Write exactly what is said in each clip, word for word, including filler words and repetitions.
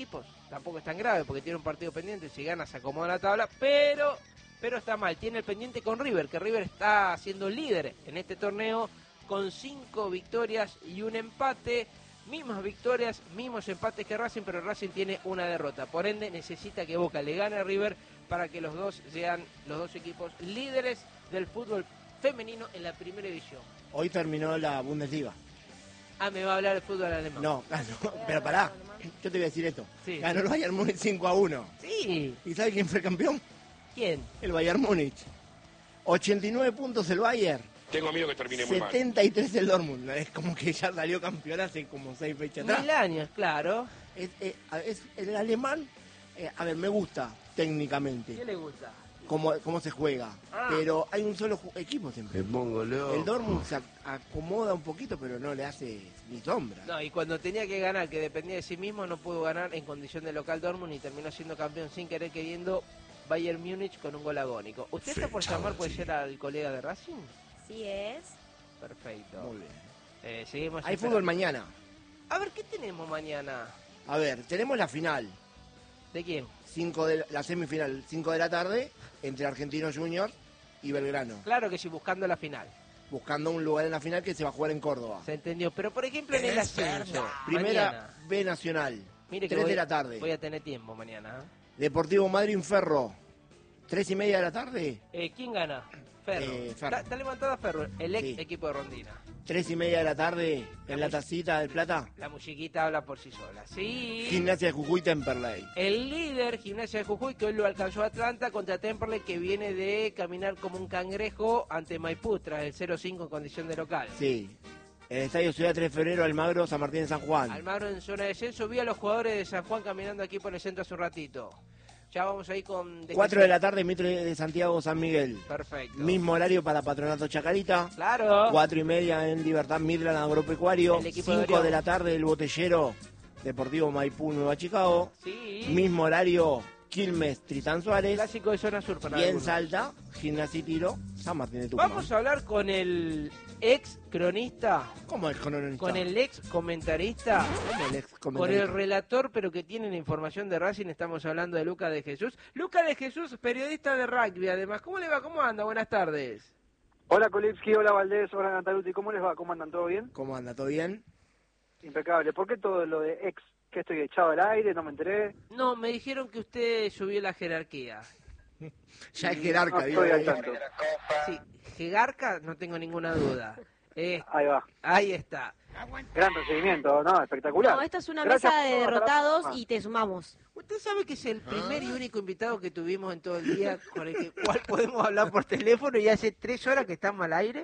equipos, tampoco es tan grave porque tiene un partido pendiente, si gana se acomoda la tabla, pero pero está mal, tiene el pendiente con River, que River está siendo líder en este torneo con cinco victorias y un empate, mismas victorias, mismos empates que Racing, pero Racing tiene una derrota, por ende necesita que Boca le gane a River para que los dos sean los dos equipos líderes del fútbol femenino en la primera división. Hoy terminó la Bundesliga. Ah, me va a hablar del fútbol alemán. No, no, pero pará, yo te voy a decir esto. Sí, Ganó sí. el Bayern Múnich cinco a uno. Sí. ¿Y sabes quién fue campeón? ¿Quién? El Bayern Múnich. ochenta y nueve puntos el Bayern. Tengo miedo que termine muy mal. setenta y tres el Dortmund. Es como que ya salió campeón hace como seis fechas atrás. Mil años, claro. Es, es, es- el alemán, eh, a ver, me gusta técnicamente ¿Qué le gusta? cómo, cómo se juega, Ah. pero hay un solo ju- equipo siempre. Me pongo loco. El Dortmund se ac- acomoda un poquito, pero no le hace ni sombra. No, y cuando tenía que ganar, que dependía de sí mismo, no pudo ganar en condición de local Dortmund y terminó siendo campeón sin querer queriendo Bayern Múnich con un gol agónico. ¿Usted está por llamar, puede ser al colega de Racing? Sí es. Perfecto. Muy bien. Eh, seguimos Hay esperando. fútbol mañana. A ver, ¿qué tenemos mañana? A ver, tenemos la final, ¿De quién? cinco de, la semifinal, cinco de la tarde, entre Argentinos Juniors y Belgrano, Claro que sí, buscando la final. buscando un lugar en la final que se va a jugar en Córdoba. Se entendió. Pero, por ejemplo, en el ascenso. Primera mañana. B Nacional, Mire que tres voy- de la tarde. Voy a tener tiempo mañana. ¿eh? Deportivo Madrid Ferro, tres y media de la tarde, Eh, ¿Quién gana? Ferro. Eh, Ferro. Está, está levantada Ferro, el ex Sí. equipo de Rondina. tres y media de la tarde, en la tacita del Plata, La musiquita habla por sí sola. Sí. Gimnasia de Jujuy Temperley. El líder, Gimnasia de Jujuy, que hoy lo alcanzó Atlanta contra Temperley, que viene de caminar como un cangrejo ante Maipú tras el cero cinco en condición de local. Sí. El Estadio Ciudad tres de Febrero, Almagro, San Martín de San Juan. Almagro en zona de descenso. Vi a los jugadores de San Juan caminando aquí por el centro hace un ratito. Ya vamos ahí con... cuatro de la tarde, Mitre de Santiago, San Miguel. Perfecto. Mismo horario para Patronato Chacarita. Claro. cuatro y media en Libertad Midland, Agropecuario. El equipo de cinco Orión. de la tarde, el Botellero, Deportivo Maipú, Nueva Chicago. Sí. Mismo horario, Quilmes, Tritán Suárez. Clásico de zona sur para Y en algunos. Salta, Gimnasia y Tiro, San Martín de Tucumán. Vamos a hablar con el ex cronista, ¿Cómo es cronista? con el ex comentarista, ¿Cómo el ex con el comentarista? relator, pero que tiene la información de Racing. Estamos hablando de Lucas de Jesús. Lucas de Jesús, periodista de rugby, además. ¿Cómo le va? ¿Cómo anda? Buenas tardes. Hola Kolipski, hola Valdés, hola Nataluti, ¿cómo les va? ¿Cómo andan? ¿Todo bien? ¿Cómo anda? ¿Todo bien? Impecable. ¿Por qué todo lo de ex? ¿Que estoy echado al aire? ¿No me enteré? No, me dijeron que usted subió la jerarquía. Ya es jerarca, No digo. estoy al tanto. Sí, jerarca, no tengo ninguna duda. Eh, Ahí va. ahí está. Gran recibimiento, ¿no? Espectacular. No, esta es una Gracias mesa de por tomar la derrotados palabra. y te sumamos. Usted sabe que es el primer y único invitado que tuvimos en todo el día con el que, cual podemos hablar por teléfono y hace tres horas que estamos al aire.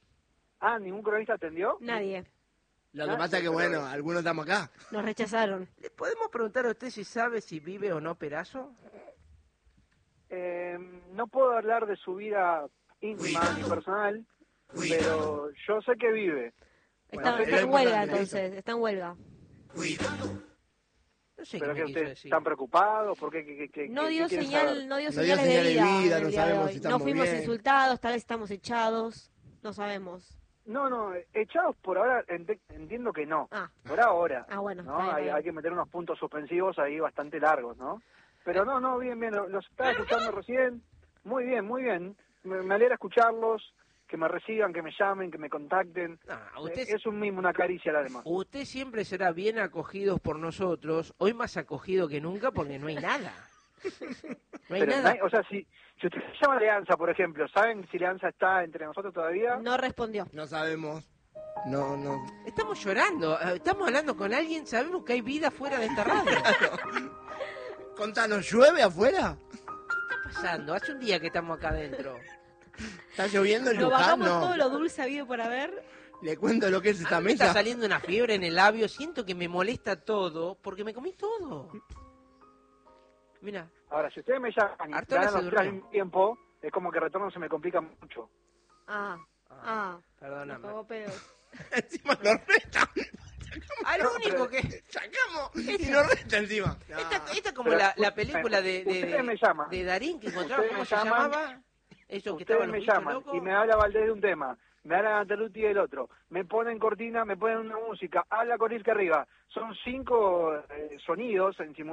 Ah, ¿ningún cronista atendió? Nadie. Lo que Ah, pasa es que, pero- bueno, algunos estamos acá. Nos rechazaron. ¿Le podemos preguntar a usted si sabe si vive o no Perazo? Eh, no puedo hablar de su vida íntima ni personal, pero yo sé que vive. Está, Bueno, está es en huelga importante entonces, está en huelga. No sé ¿Pero qué que me quiso ustedes decir. están preocupados? ¿Por qué? qué, qué, qué- No qué dio quieren señal, saber? no dio No dio señales señal de de vida. vida, en no el día de sabemos hoy. si No estamos fuimos bien. insultados, tal vez estamos echados, no sabemos. No, no, echados por ahora ent- entiendo que no. Ah, Por ahora. ah bueno. ¿no? está bien, está Hay, bien. hay que meter unos puntos suspensivos ahí bastante largos, ¿no? Pero no, no, bien, bien, lo- los estaba escuchando recién. Muy bien, muy bien. Me, me alegra escucharlos, que me reciban, que me llamen, que me contacten. No, usted, Eh, Es un mimo, una caricia a la demás. usted siempre será bien acogido por nosotros, hoy más acogido que nunca porque no hay nada. No hay Pero, nada. hay- o sea, si, si usted se llama Leanza, por ejemplo, ¿saben si Leanza está entre nosotros todavía? No respondió. No sabemos. No, no. Estamos llorando, eh, estamos hablando con alguien, sabemos que hay vida fuera de esta radio. ¿Qué Contanos, ¿llueve afuera? está pasando? Hace un día que estamos acá adentro. ¿Está lloviendo en Nos Luján? bajamos No. todo lo dulce habido por haber. Le cuento lo que es A esta mí me está mesa. saliendo una fiebre en el labio, siento que me molesta todo porque me comí todo. Mira, Ahora, si ustedes me llaman y Artola dan se los tres al durmió. mismo tiempo, es como que retorno se me complica mucho. Ah, ah. Nos perdóname. cagó pedos. Encima lo resta. Al único que... Sacamos y lo resta encima. No. Esta, esta es como Pero, la, la ustedes- película de, de, ustedes me de, llaman. de Darín que encontraba, Ustedes ¿cómo me se llaman. llamaba? Eso que Ustedes estaban los me bichos llaman locos. y me habla Valdés de un tema. me hablan a Taluti del otro, me ponen cortina, me ponen una música, habla con Isca arriba. Son cinco eh, sonidos en simultáneo